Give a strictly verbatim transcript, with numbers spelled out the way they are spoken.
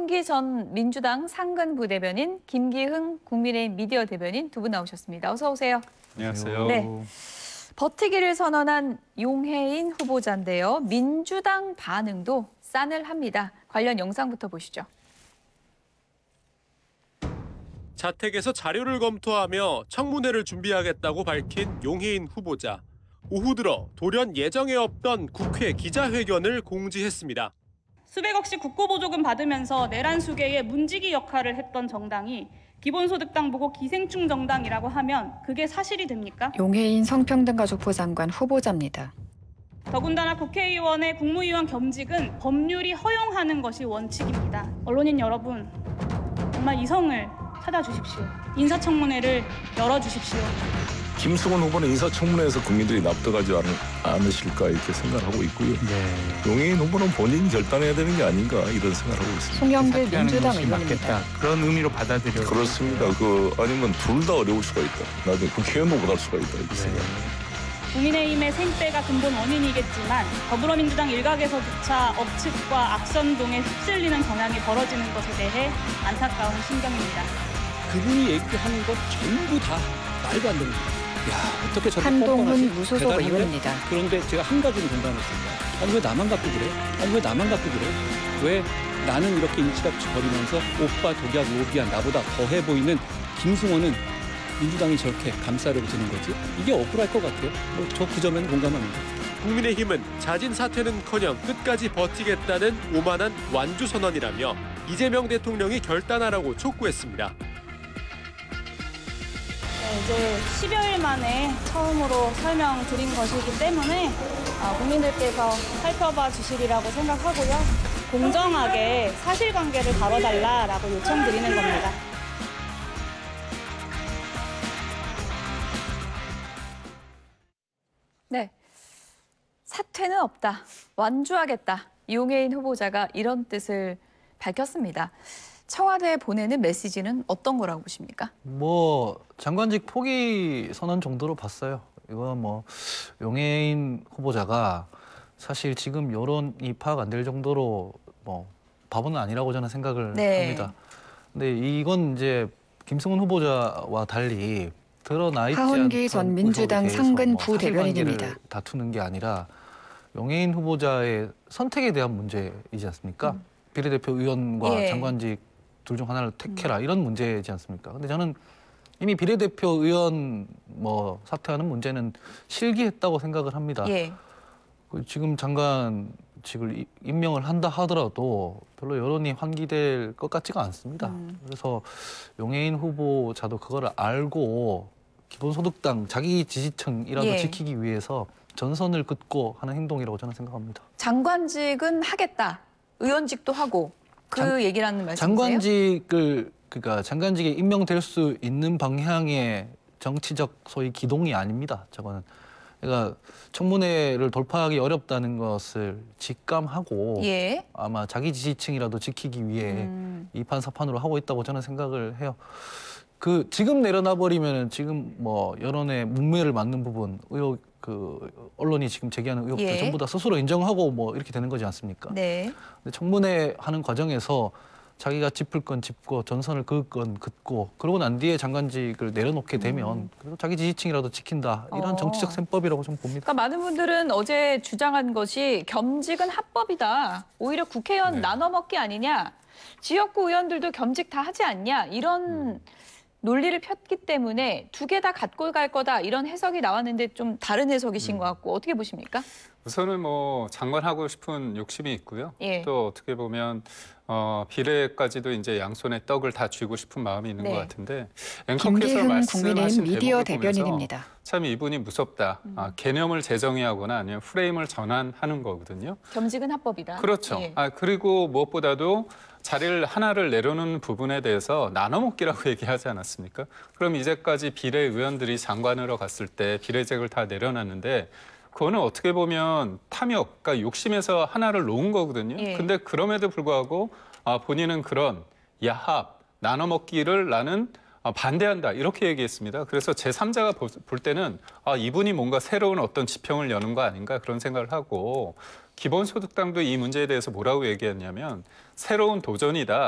박원기 전 민주당 상근 부대변인, 김기흥 국민의힘 미디어 대변인 두 분 나오셨습니다. 어서 오세요. 안녕하세요. 네. 버티기를 선언한 용해인 후보자인데요. 민주당 반응도 싸늘합니다. 관련 영상부터 보시죠. 자택에서 자료를 검토하며 청문회를 준비하겠다고 밝힌 용해인 후보자. 오후 들어 돌연 예정에 없던 국회 기자회견을 공지했습니다. 수백억씩 국고보조금 받으면서 내란 수계의 문지기 역할을 했던 정당이 기본소득당 보고 기생충 정당이라고 하면 그게 사실이 됩니까? 용해인 성평등가족부 장관 후보자입니다. 더군다나 국회의원의 국무위원 겸직은 법률이 허용하는 것이 원칙입니다. 언론인 여러분, 정말 이성을 찾아주십시오. 인사청문회를 열어주십시오. 김승원 후보는 인사청문회에서 국민들이 납득하지 않, 않으실까 이렇게 생각하고 있고요. 네. 용해인 후보는 본인이 결단해야 되는 게 아닌가 이런 생각을 하고 있습니다. 송영길 민주당 의원입니다. 그런 의미로 받아들여. 그렇습니다. 그 아니면 둘 다 어려울 수가 있다. 나중에 국회의원도 못할 수가 있다 이렇게 네. 생각합니다. 국민의힘의 생떼가 근본 원인이겠지만 더불어민주당 일각에서조차 억측과 악선동에 휩쓸리는 경향이 벌어지는 것에 대해 안타까운 심경입니다. 그분이 얘기하는 것 전부 다 말도 안 됩니다. 야, 어떻게 저렇게 한동훈 뻔뻔하지? 무소속 대단한데? 의원입니다. 그런데 제가 한 가지는 공감했습니다. 아니 왜 나만 갖고 그래? 아니 왜 나만 갖고 그래? 왜 나는 이렇게 일치가 버리면서 오빠 독약 로비한 나보다 더해 보이는 김승원은 민주당이 저렇게 감싸려고 드는 거지? 이게 억울할 것 같아요. 뭐 저 그 점에는 공감합니다. 국민의힘은 자진 사퇴는커녕 끝까지 버티겠다는 오만한 완주 선언이라며 이재명 대통령이 결단하라고 촉구했습니다. 네, 이제 십여일 만에 처음으로 설명드린 것이기 때문에 국민들께서 살펴봐 주시리라고 생각하고요. 공정하게 사실관계를 다뤄달라라고 요청드리는 겁니다. 네, 사퇴는 없다, 완주하겠다. 용해인 후보자가 이런 뜻을 밝혔습니다. 청와대에 보내는 메시지는 어떤 거라고 보십니까? 뭐 장관직 포기 선언 정도로 봤어요. 이건 뭐 용해인 후보자가 사실 지금 여론이 파악 안 될 정도로 뭐 바보는 아니라고 저는 생각을 네. 합니다. 근데 이건 이제 김승훈 후보자와 달리 드러나 있지 않던 하원기 전 민주당 의혹에 상근 대해서 뭐 부대변인입니다. 사실관계를 다투는 게 아니라 용해인 후보자의 선택에 대한 문제이지 않습니까? 음. 비례대표 의원과 예. 장관직 둘 중 하나를 택해라 이런 문제이지 않습니까? 근데 저는 이미 비례대표 의원 뭐 사퇴하는 문제는 실기했다고 생각을 합니다. 예. 지금 장관직을 임명을 한다 하더라도 별로 여론이 환기될 것 같지가 않습니다. 음. 그래서 용해인 후보자도 그거를 알고 기본소득당 자기 지지층이라도 예. 지키기 위해서 전선을 긋고 하는 행동이라고 저는 생각합니다. 장관직은 하겠다, 의원직도 하고 그 장, 얘기라는 말씀이세요? 장관직을 그러니까 장관직에 임명될 수 있는 방향의 정치적 소위 기동이 아닙니다. 저거는 그러니까 청문회를 돌파하기 어렵다는 것을 직감하고 예. 아마 자기 지지층이라도 지키기 위해 음. 이판사판으로 하고 있다고 저는 생각을 해요. 그 지금 내려놔 버리면은 지금 뭐 여론의 문매를 맞는 부분 의혹 그 언론이 지금 제기하는 의혹들 예. 전부 다 스스로 인정하고 뭐 이렇게 되는 거지 않습니까? 네. 근데 청문회 하는 과정에서 자기가 짚을 건 짚고 전선을 그을 건 긋고 그러고 난 뒤에 장관직을 내려놓게 되면 음. 그래도 자기 지지층이라도 지킨다 이런 어. 정치적 셈법이라고 좀 봅니다. 그러니까 많은 분들은 어제 주장한 것이 겸직은 합법이다. 오히려 국회의원 네. 나눠먹기 아니냐. 지역구 의원들도 겸직 다 하지 않냐. 이런 음. 논리를 폈기 때문에 두 개 다 갖고 갈 거다. 이런 해석이 나왔는데 좀 다른 해석이신 음. 것 같고 어떻게 보십니까? 우선은 뭐 장관하고 싶은 욕심이 있고요. 예. 또 어떻게 보면 어, 비례까지도 이제 양손에 떡을 다 쥐고 싶은 마음이 있는 네. 것 같은데 앵커께서 김기흥 말씀하신 국민의힘 미디어 대목을 보면서 대변인입니다. 참 이분이 무섭다. 음. 아, 개념을 재정의하거나 아니면 프레임을 전환하는 거거든요. 겸직은 합법이다. 그렇죠. 예. 아, 그리고 무엇보다도 자리를 하나를 내려놓는 부분에 대해서 나눠먹기라고 얘기하지 않았습니까? 그럼 이제까지 비례의원들이 장관으로 갔을 때 비례직을 다 내려놨는데 그거는 어떻게 보면 탐욕, 그러니까 욕심에서 하나를 놓은 거거든요. 예. 근데 그럼에도 불구하고 아, 본인은 그런 야합, 나눠먹기를 나는 반대한다 이렇게 얘기했습니다. 그래서 제삼자가 볼 때는 아, 이분이 뭔가 새로운 어떤 지평을 여는 거 아닌가 그런 생각을 하고 기본소득당도 이 문제에 대해서 뭐라고 얘기했냐면 새로운 도전이다.